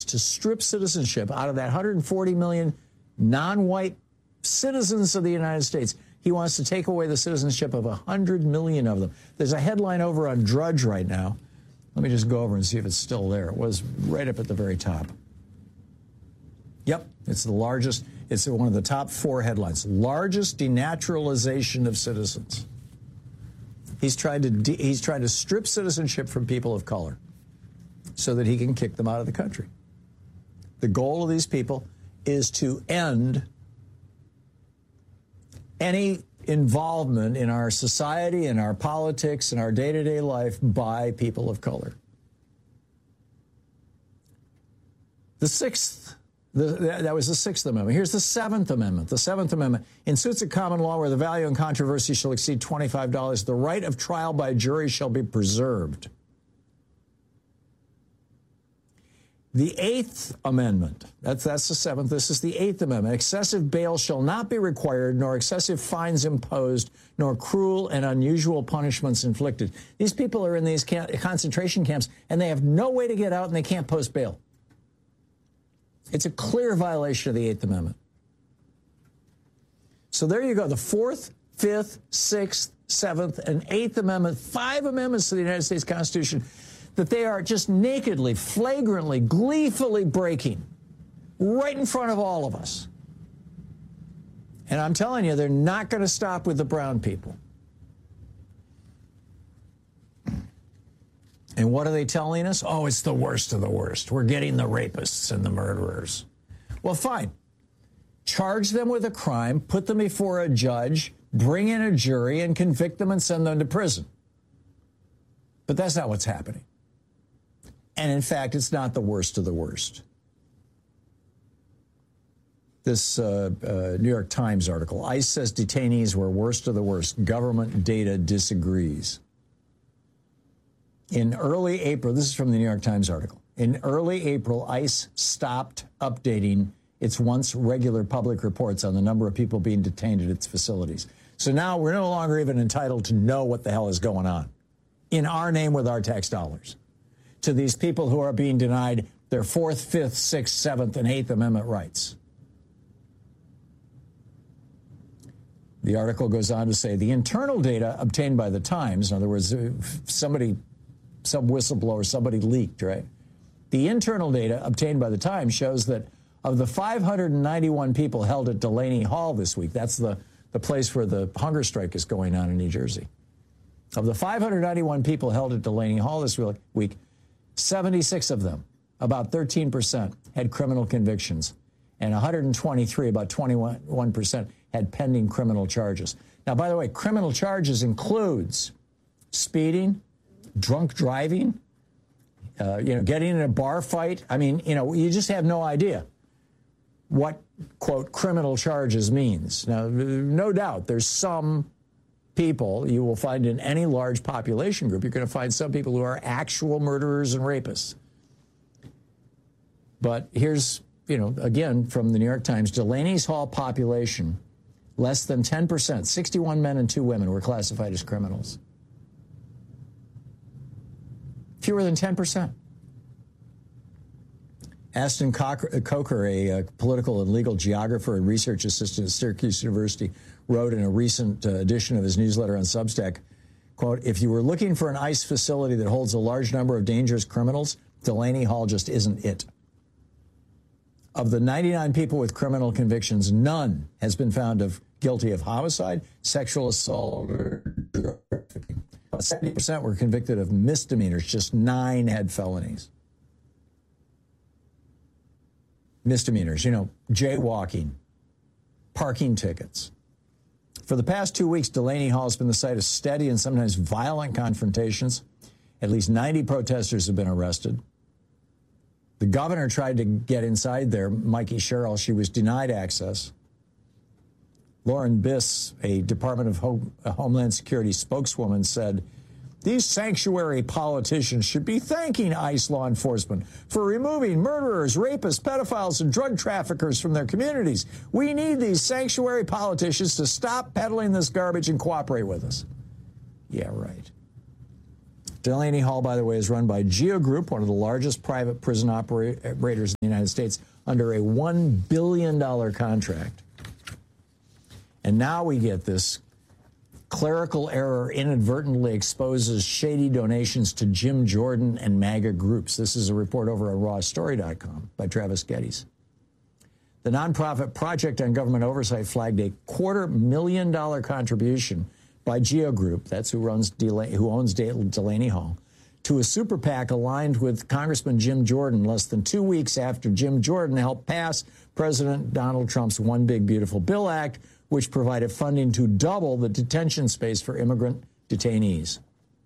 to strip citizenship out of that 140 million non-white citizens of the United States. He wants to take away the citizenship of 100 million of them. There's a headline over on Drudge right now. Let me just go over and see if it's still there. It was right up at the very top. Yep, it's the largest. It's one of the top 4 headlines. Largest denaturalization of citizens. He's trying to strip citizenship from people of color so that he can kick them out of the country. The goal of these people is to end any involvement in our society, in our politics, in our day-to-day life by people of color. That was the 6th Amendment. Here's the 7th Amendment. The 7th Amendment. In suits of common law where the value and controversy shall exceed $25, the right of trial by jury shall be preserved. The 8th Amendment, that's the 7th, this is the 8th Amendment. Excessive bail shall not be required, nor excessive fines imposed, nor cruel and unusual punishments inflicted. These people are in these concentration camps, and they have no way to get out, and they can't post bail. It's a clear violation of the 8th Amendment. So there you go, the 4th, 5th, 6th, 7th, and 8th Amendment, 5 amendments to the United States Constitution that they are just nakedly, flagrantly, gleefully breaking right in front of all of us. And I'm telling you, they're not going to stop with the brown people. And what are they telling us? Oh, it's the worst of the worst. We're getting the rapists and the murderers. Well, fine. Charge them with a crime, put them before a judge, bring in a jury, and convict them and send them to prison. But that's not what's happening. And in fact, it's not the worst of the worst. This New York Times article, ICE says detainees were worst of the worst. Government data disagrees. In early April, this is from the New York Times article. In early April, ICE stopped updating its once regular public reports on the number of people being detained at its facilities. So now we're no longer even entitled to know what the hell is going on in our name with our tax dollars to these people who are being denied their 4th, 5th, 6th, 7th, and 8th Amendment rights. The article goes on to say the internal data obtained by the Times, in other words, some whistleblower, somebody leaked, right? The internal data obtained by the Times shows that of the 591 people held at Delaney Hall this week, that's the place where the hunger strike is going on in New Jersey. Of the 591 people held at Delaney Hall this week, 76 of them, about 13%, had criminal convictions, and 123, about 21%, had pending criminal charges. Now, by the way, criminal charges includes speeding, drunk driving, getting in a bar fight. I mean, you just have no idea what, quote, criminal charges means. Now, no doubt there's some people you will find in any large population group. You're going to find some people who are actual murderers and rapists. But here's, again, from the New York Times, Delaney's Hall population, less than 10%, 61 men and 2 women were classified as criminals. Fewer than 10%. Aston Coker, a political and legal geographer and research assistant at Syracuse University, wrote in a recent edition of his newsletter on Substack, quote, if you were looking for an ICE facility that holds a large number of dangerous criminals, Delaney Hall just isn't it. Of the 99 people with criminal convictions, none has been found guilty of homicide, sexual assault, or drug trafficking. About 70% were convicted of misdemeanors. Just 9 had felonies. Misdemeanors, jaywalking, parking tickets. For the past 2 weeks, Delaney Hall has been the site of steady and sometimes violent confrontations. At least 90 protesters have been arrested. The governor tried to get inside there, Mikey Sherrill. She was denied access. Lauren Biss, a Department of Homeland Security spokeswoman, said, these sanctuary politicians should be thanking ICE law enforcement for removing murderers, rapists, pedophiles, and drug traffickers from their communities. We need these sanctuary politicians to stop peddling this garbage and cooperate with us. Yeah, right. Delaney Hall, by the way, is run by Geo Group, one of the largest private prison operators in the United States, under a $1 billion contract. And now we get this clerical error inadvertently exposes shady donations to Jim Jordan and MAGA groups. This is a report over at rawstory.com by Travis Geddes. The nonprofit Project on Government Oversight flagged a $250,000 contribution by Geo Group, that's who owns Delaney Hall, to a super PAC aligned with Congressman Jim Jordan less than 2 weeks after Jim Jordan helped pass President Donald Trump's One Big Beautiful Bill Act, which provided funding to double the detention space for immigrant detainees.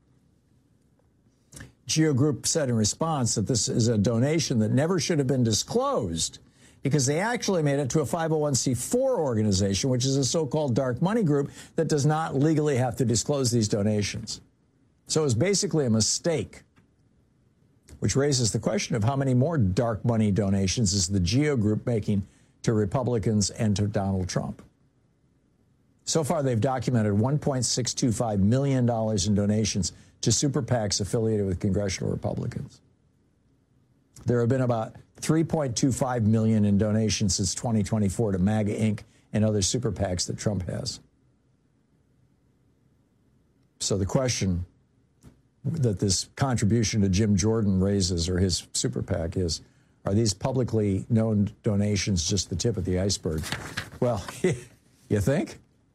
Geo Group said in response that this is a donation that never should have been disclosed because they actually made it to a 501c4 organization, which is a so-called dark money group that does not legally have to disclose these donations. So it was basically a mistake, which raises the question of how many more dark money donations is the Geo Group making to Republicans and to Donald Trump. So far, they've documented $1.625 million in donations to super PACs affiliated with congressional Republicans. There have been about $3.25 million in donations since 2024 to MAGA Inc. and other super PACs that Trump has. So the question that this contribution to Jim Jordan raises, or his super PAC, is, are these publicly known donations just the tip of the iceberg? Well, you think?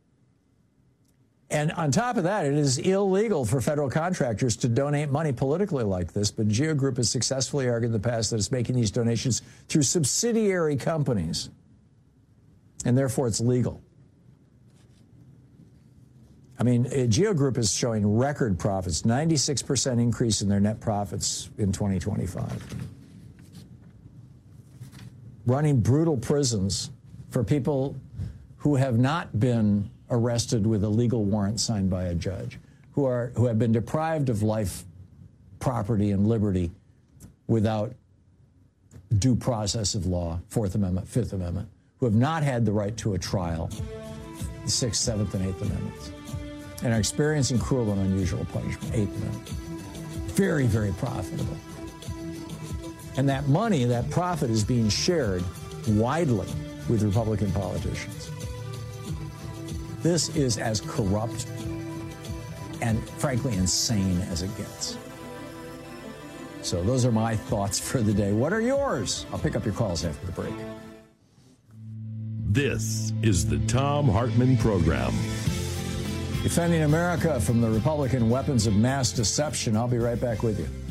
And on top of that, it is illegal for federal contractors to donate money politically like this, but Geo Group has successfully argued in the past that it's making these donations through subsidiary companies, and therefore it's legal. I mean, Geo Group is showing record profits, 96% increase in their net profits in 2025. Running brutal prisons for people who have not been arrested with a legal warrant signed by a judge, who have been deprived of life, property, and liberty without due process of law, Fourth Amendment, Fifth Amendment, who have not had the right to a trial, the Sixth, Seventh, and Eighth Amendments, and are experiencing cruel and unusual punishment, Eighth Amendment. Very, very profitable. And that money, that profit, is being shared widely with Republican politicians. This is as corrupt and, frankly, insane as it gets. So those are my thoughts for the day. What are yours? I'll pick up your calls after the break. This is the Thom Hartmann Program. Defending America from the Republican weapons of mass deception. I'll be right back with you.